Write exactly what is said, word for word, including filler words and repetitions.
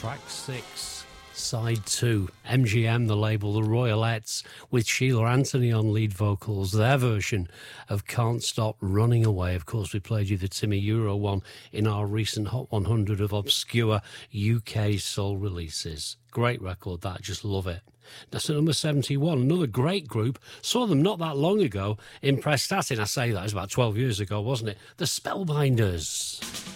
Track six, side two. M G M, the label, the Royalettes, with Sheila Anthony on lead vocals, their version of Can't Stop Running Away. Of course, we played you the Timmy Euro one in our recent Hot one hundred of obscure U K soul releases. Great record, that. Just love it. That's at number seventy-one. Another great group. Saw them not that long ago in Prestatyn. I say that, it was about twelve years ago, wasn't it? The Spellbinders.